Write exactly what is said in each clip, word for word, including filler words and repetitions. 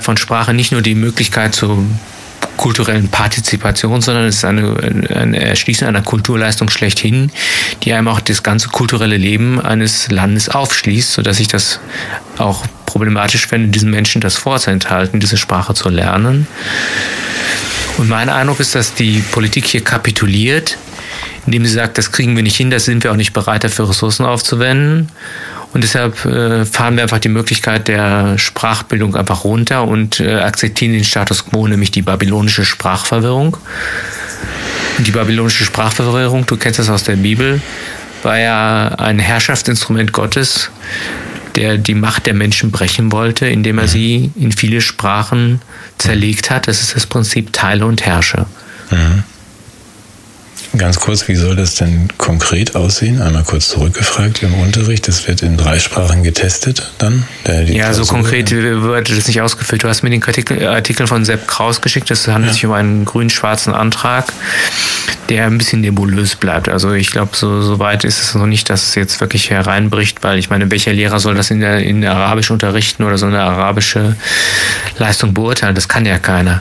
von Sprache nicht nur die Möglichkeit zur kulturellen Partizipation, sondern es ist eine, ein Erschließen einer Kulturleistung schlechthin, die einem auch das ganze kulturelle Leben eines Landes aufschließt, sodass ich das auch problematisch fände, diesen Menschen das vorzuenthalten, diese Sprache zu lernen. Und mein Eindruck ist, dass die Politik hier kapituliert, indem sie sagt, das kriegen wir nicht hin, da sind wir auch nicht bereit, dafür Ressourcen aufzuwenden. Und deshalb äh, fahren wir einfach die Möglichkeit der Sprachbildung einfach runter und äh, akzeptieren den Status quo, nämlich die babylonische Sprachverwirrung. Und die babylonische Sprachverwirrung, du kennst das aus der Bibel, war ja ein Herrschaftsinstrument Gottes, der die Macht der Menschen brechen wollte, indem er sie in viele Sprachen zerlegt hat. Das ist das Prinzip Teile und Herrsche. Mhm. Ganz kurz, wie soll das denn konkret aussehen? Einmal kurz zurückgefragt im Unterricht. Das wird in drei Sprachen getestet dann? Der, ja, so konkret wird das nicht ausgefüllt. Du hast mir den Artikel, Artikel von Sepp Kraus geschickt. Das handelt ja. sich um einen grün-schwarzen Antrag, der ein bisschen nebulös bleibt. Also ich glaube, so, so weit ist es noch nicht, dass es jetzt wirklich hereinbricht, weil ich meine, welcher Lehrer soll das in, der, in Arabisch unterrichten oder so eine arabische Leistung beurteilen? Das kann ja keiner.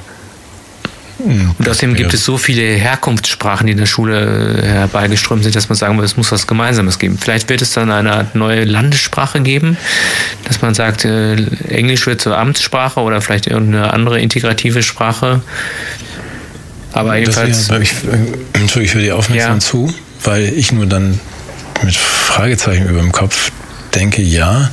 Und außerdem gibt es so viele Herkunftssprachen, die in der Schule herbeigeströmt sind, dass man sagen will, es muss was Gemeinsames geben. Vielleicht wird es dann eine Art neue Landessprache geben, dass man sagt, Englisch wird zur Amtssprache oder vielleicht irgendeine andere integrative Sprache. Aber jedenfalls... Ja, ich, Entschuldigung, ich höre dir aufmerksam ja. zu, weil ich nur dann mit Fragezeichen über dem Kopf denke, ja,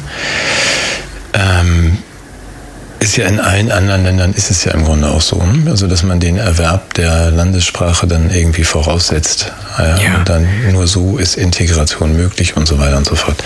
ähm, ist ja in allen anderen Ländern ist es ja im Grunde auch so, also dass man den Erwerb der Landessprache dann irgendwie voraussetzt. Ja, ja. Und dann nur so ist Integration möglich und so weiter und so fort.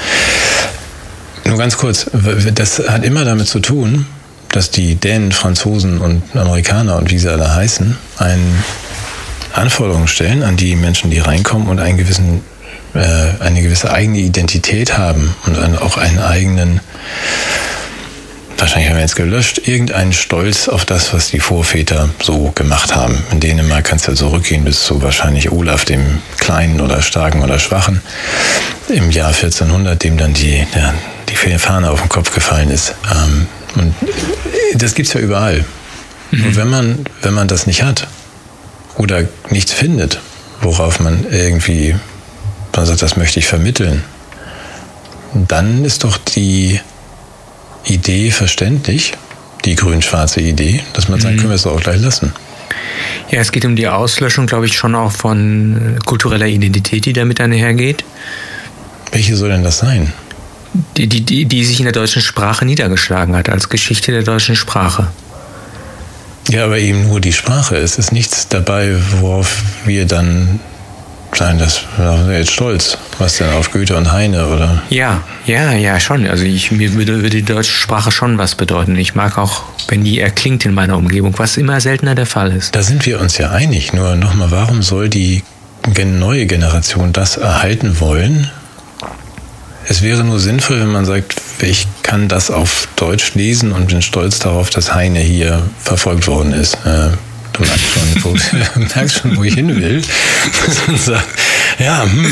Nur ganz kurz, das hat immer damit zu tun, dass die Dänen, Franzosen und Amerikaner und wie sie alle heißen, einen Anforderungen stellen an die Menschen, die reinkommen und einen gewissen, äh, eine gewisse eigene Identität haben und einen, auch einen eigenen, wahrscheinlich haben wir jetzt gelöscht, irgendeinen Stolz auf das, was die Vorväter so gemacht haben. In Dänemark kannst du ja zurückgehen bis zu wahrscheinlich Olaf, dem Kleinen oder Starken oder Schwachen, im Jahr vierzehnhundert, dem dann die, der, die Fahne auf den Kopf gefallen ist. Ähm, und das gibt's ja überall. Mhm. Und wenn man, wenn man das nicht hat oder nichts findet, worauf man irgendwie, man sagt, das möchte ich vermitteln, dann ist doch die Idee verständlich, die grün-schwarze Idee, dass man sagt, können wir es auch gleich lassen. Ja, es geht um die Auslöschung, glaube ich, schon auch von kultureller Identität, die damit einhergeht. Welche soll denn das sein? Die, die, die, die sich in der deutschen Sprache niedergeschlagen hat, als Geschichte der deutschen Sprache. Ja, aber eben nur die Sprache. Es ist nichts dabei, worauf wir dann sagen, das sind wir jetzt stolz. Was denn, auf Goethe und Heine, oder? Ja, ja, ja, schon. Also ich, mir würde, würde die deutsche Sprache schon was bedeuten. Ich mag auch, wenn die erklingt in meiner Umgebung, was immer seltener der Fall ist. Da sind wir uns ja einig. Nur nochmal, warum soll die neue Generation das erhalten wollen? Es wäre nur sinnvoll, wenn man sagt, ich kann das auf Deutsch lesen und bin stolz darauf, dass Heine hier verfolgt worden ist. Äh, Du merkst schon, wo, du merkst schon, wo ich hin will. Und sagt, ja, hm,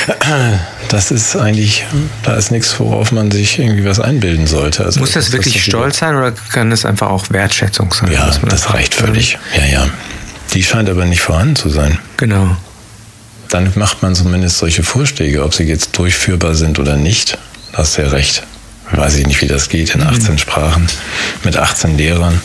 das ist eigentlich, da ist nichts, worauf man sich irgendwie was einbilden sollte. Also muss das, das wirklich das Stolz sein oder kann das einfach auch Wertschätzung sein? Ja, das, das reicht völlig. Ja, ja. Die scheint aber nicht vorhanden zu sein. Genau. Dann macht man zumindest solche Vorschläge, ob sie jetzt durchführbar sind oder nicht. Da hast du ja recht. Weiß ich nicht, wie das geht in achtzehn mhm. Sprachen mit achtzehn Lehrern.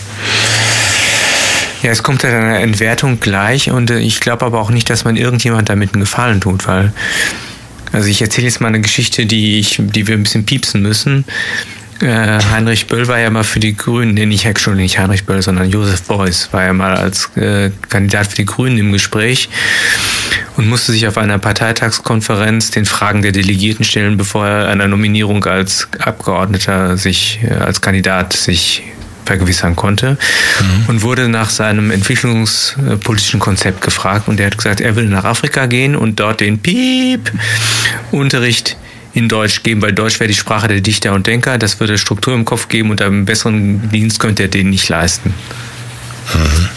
Ja, es kommt ja eine Entwertung gleich und ich glaube aber auch nicht, dass man irgendjemand damit einen Gefallen tut, weil, also ich erzähle jetzt mal eine Geschichte, die ich, die wir ein bisschen piepsen müssen. Äh, Heinrich Böll war ja mal für die Grünen, nee, nicht Heckschul, nicht Heinrich Böll, sondern Josef Beuys war ja mal als äh, Kandidat für die Grünen im Gespräch und musste sich auf einer Parteitagskonferenz den Fragen der Delegierten stellen, bevor er einer Nominierung als Abgeordneter sich, äh, als Kandidat sich vergewissern konnte mhm. und wurde nach seinem entwicklungspolitischen Konzept gefragt und er hat gesagt, er will nach Afrika gehen und dort den Piep-Unterricht in Deutsch geben, weil Deutsch wäre die Sprache der Dichter und Denker, das würde Struktur im Kopf geben und einen besseren Dienst könnte er den nicht leisten. Mhm.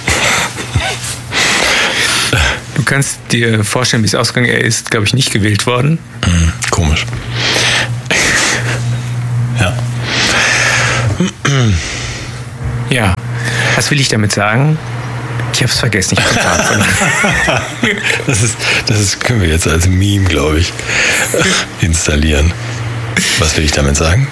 Du kannst dir vorstellen, wie es ausgegangen ist. Er ist, glaube ich, nicht gewählt worden. Mhm. Komisch. Ja. Ja, was will ich damit sagen? Ich habe es vergessen. Ich das, ist, das ist, können wir jetzt als Meme, glaube ich, installieren. Was will ich damit sagen?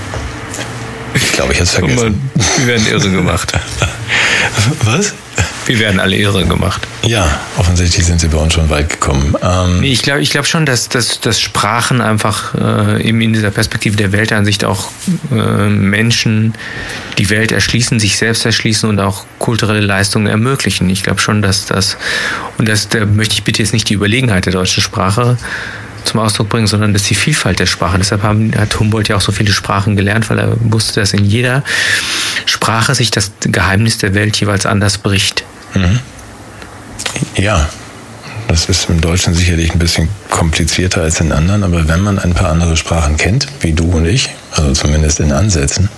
Ich glaube, ich habe es vergessen. Wir werden irre gemacht. Was? Wir werden alle irre gemacht. Ja, offensichtlich sind sie bei uns schon weit gekommen. Ähm nee, ich glaube ich glaub schon, dass, dass, dass Sprachen einfach äh, eben in dieser Perspektive der Weltansicht auch äh, Menschen die Welt erschließen, sich selbst erschließen und auch kulturelle Leistungen ermöglichen. Ich glaube schon, dass das, und das, da möchte ich bitte jetzt nicht die Überlegenheit der deutschen Sprache zum Ausdruck bringen, sondern das ist die Vielfalt der Sprachen. Deshalb haben, hat Humboldt ja auch so viele Sprachen gelernt, weil er wusste, dass in jeder Sprache sich das Geheimnis der Welt jeweils anders bricht. Mhm. Ja, das ist im Deutschen sicherlich ein bisschen komplizierter als in anderen, aber wenn man ein paar andere Sprachen kennt, wie du und ich, also zumindest in Ansätzen,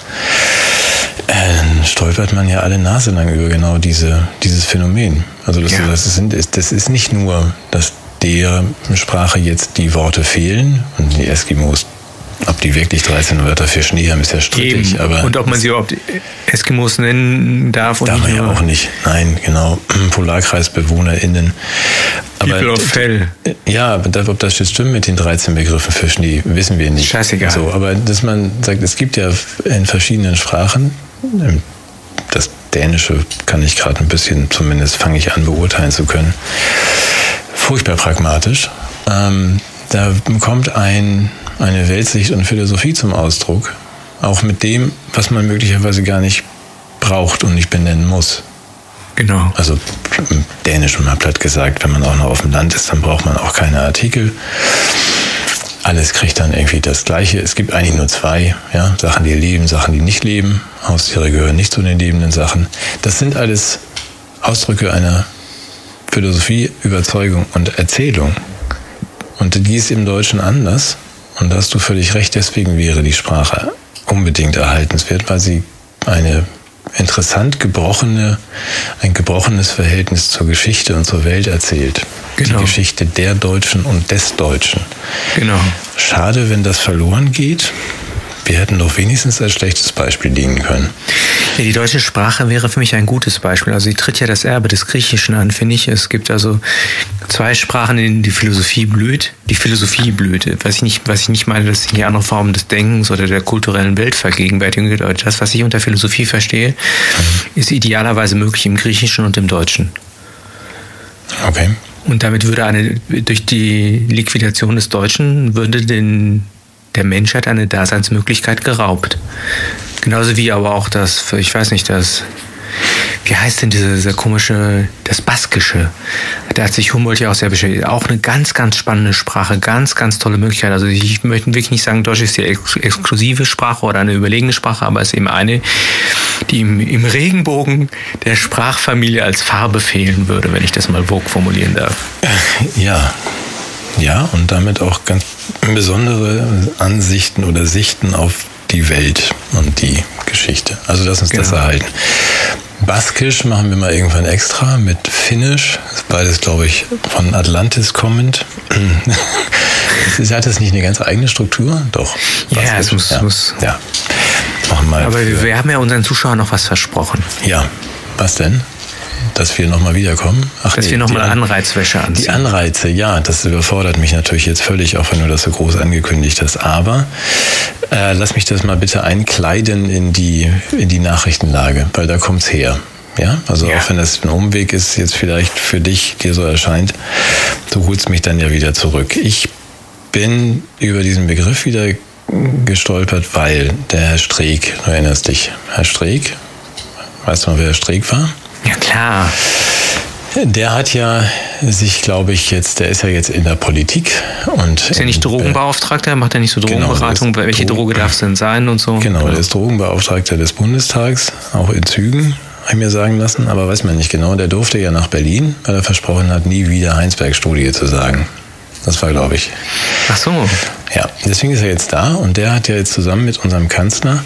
dann stolpert man ja alle Nase lang über genau diese, dieses Phänomen. Also das, ja. das, ist, das ist nicht nur, dass der Sprache jetzt die Worte fehlen und die Eskimos, ob die wirklich dreizehn Wörter für Schnee haben, ist ja strittig. Aber und ob man sie überhaupt Eskimos nennen darf. Darf man ja auch nicht. Nein, genau. PolarkreisbewohnerInnen. People of Fell. Ja, aber ob das jetzt stimmt mit den dreizehn Begriffen für Schnee, wissen wir nicht. Scheißegal. So, aber dass man sagt, es gibt ja in verschiedenen Sprachen, das Dänische kann ich gerade ein bisschen, zumindest fange ich an, beurteilen zu können, furchtbar pragmatisch. Ähm, da kommt ein, eine Weltsicht und Philosophie zum Ausdruck, auch mit dem, was man möglicherweise gar nicht braucht und nicht benennen muss. Genau. Also im Dänischen mal platt gesagt, wenn man auch noch auf dem Land ist, dann braucht man auch keine Artikel. Alles kriegt dann irgendwie das Gleiche. Es gibt eigentlich nur zwei, ja, Sachen, die leben, Sachen, die nicht leben. Haustiere gehören nicht zu den lebenden Sachen. Das sind alles Ausdrücke einer Philosophie, Überzeugung und Erzählung. Und die ist im Deutschen anders. Und da hast du völlig recht, deswegen wäre die Sprache unbedingt erhaltenswert, weil sie eine interessant gebrochene, ein gebrochenes Verhältnis zur Geschichte und zur Welt erzählt. Genau. Die Geschichte der Deutschen und des Deutschen. Genau. Schade, wenn das verloren geht. Wir hätten doch wenigstens als schlechtes Beispiel dienen können. Ja, die deutsche Sprache wäre für mich ein gutes Beispiel. Also sie tritt ja das Erbe des Griechischen an, finde ich. Es gibt also zwei Sprachen, in denen die Philosophie blüht. Die Philosophie blüht. Was ich nicht, was ich nicht meine, dass die andere Formen des Denkens oder der kulturellen Weltvergegenwärtigung bedeutet. Das, was ich unter Philosophie verstehe, ist idealerweise möglich im Griechischen und im Deutschen. Okay. Und damit würde eine, durch die Liquidation des Deutschen, würde den, der Menschheit eine Daseinsmöglichkeit geraubt. Genauso wie aber auch das, ich weiß nicht, das, wie heißt denn diese, dieser komische, das Baskische? Da hat sich Humboldt ja auch sehr beschäftigt. Auch eine ganz, ganz spannende Sprache, ganz, ganz tolle Möglichkeit. Also ich möchte wirklich nicht sagen, Deutsch ist die ex- exklusive Sprache oder eine überlegene Sprache, aber es ist eben eine, die im, im Regenbogen der Sprachfamilie als Farbe fehlen würde, wenn ich das mal vogue formulieren darf. Ja, ja, und damit auch ganz besondere Ansichten oder Sichten auf die Welt und die Geschichte. Also lass uns genau. das erhalten. Baskisch machen wir mal irgendwann extra mit Finnisch. Das ist beides, glaube ich, von Atlantis kommend. Hat das nicht eine ganz eigene Struktur? Doch. Baskisch. Ja, es muss. Ja. muss. ja. Machen wir Aber wir, wir haben ja unseren Zuschauern noch was versprochen. Ja. Was denn? Dass wir nochmal wiederkommen? Ach, Dass nee, wir nochmal Anreizwäsche anziehen. Die Anreize, ja, das überfordert mich natürlich jetzt völlig, auch wenn du das so groß angekündigt hast. Aber äh, lass mich das mal bitte einkleiden in die, in die Nachrichtenlage, weil da kommt's her. Ja, also ja. Auch wenn das ein Umweg ist, jetzt vielleicht für dich dir so erscheint, du holst mich dann ja wieder zurück. Ich bin über diesen Begriff wieder gestolpert, weil der Herr Streeck, du erinnerst dich, Herr Streeck, weißt du noch, wer Herr Streeck war? Ja, klar. Der hat ja sich, glaube ich, jetzt, der ist ja jetzt in der Politik. Und ist er nicht Drogenbeauftragter? Macht er nicht so Drogenberatung? Genau, welche Droge darf es denn sein und so? Genau, der ist Drogenbeauftragter des Bundestags, auch in Zügen, habe ich mir sagen lassen, aber weiß man nicht genau. Der durfte ja nach Berlin, weil er versprochen hat, nie wieder Heinsberg-Studie zu sagen. Das war, glaube ich. Ach so. Ja, deswegen ist er jetzt da und der hat ja jetzt zusammen mit unserem Kanzler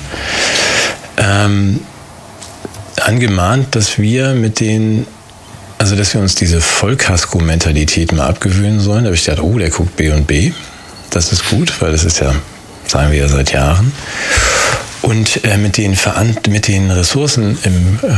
ähm, angemahnt, dass wir mit den, also dass wir uns diese Vollkasko-Mentalität mal abgewöhnen sollen. Da habe ich gedacht, oh, der guckt B und B. Das ist gut, weil das ist ja, sagen wir ja seit Jahren. und äh, mit, den Veran- mit den Ressourcen im, äh,